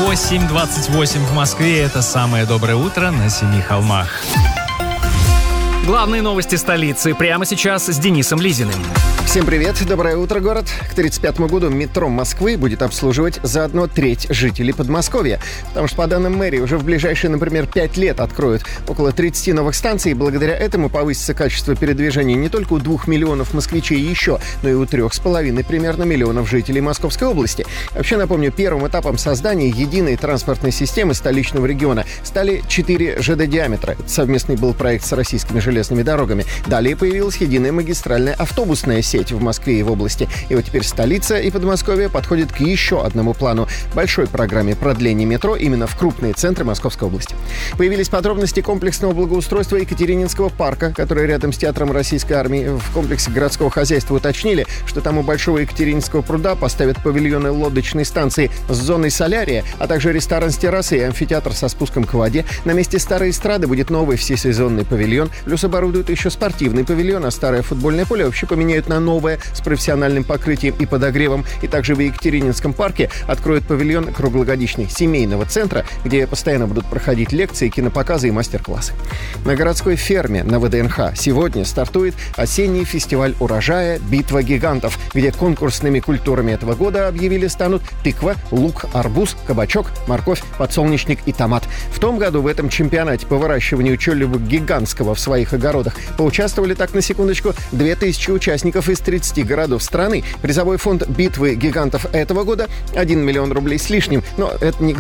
8:28 в Москве. Это самое доброе утро на Семи холмах. Главные новости столицы прямо сейчас с Денисом Лизиным. Всем привет, доброе утро, город. К 1935 году метро Москвы будет обслуживать заодно треть жителей Подмосковья. Потому что, по данным мэрии, уже в ближайшие, например, 5 лет откроют около 30 новых станций. И благодаря этому повысится качество передвижения не только у 2 миллионов москвичей еще, но и у 3,5 примерно миллионов жителей Московской области. Вообще, напомню, первым этапом создания единой транспортной системы столичного региона стали 4 ЖД-диаметра. Это совместный был проект с российскими железными дорогами. Далее появилась единая магистральная автобусная сеть в Москве и в области. И вот теперь столица и Подмосковье подходят к еще одному плану – большой программе продления метро именно в крупные центры Московской области. Появились подробности комплексного благоустройства Екатерининского парка, который рядом с Театром Российской армии. В комплексе городского хозяйства уточнили, что там у Большого Екатерининского пруда поставят павильоны лодочной станции с зоной солярия, а также ресторан с террасой и амфитеатр со спуском к воде. На месте старой эстрады будет новый всесезонный павильон, плюс оборудуют еще спортивный павильон, а старое футбольное поле вообще поменяют на новое с профессиональным покрытием и подогревом. И также в Екатерининском парке откроют павильон круглогодичный семейного центра, где постоянно будут проходить лекции, кинопоказы и мастер-классы. На городской ферме на ВДНХ сегодня стартует осенний фестиваль урожая «Битва гигантов», где конкурсными культурами этого года объявили станут тыква, лук, арбуз, кабачок, морковь, подсолнечник и томат. В том году в этом чемпионате по выращиванию чего-либо гигантского в своих огородах поучаствовали, так на секундочку, 2000 участников из 30 городов страны. Призовой фонд «Битвы гигантов» этого года — 1 миллион рублей с лишним. Но это не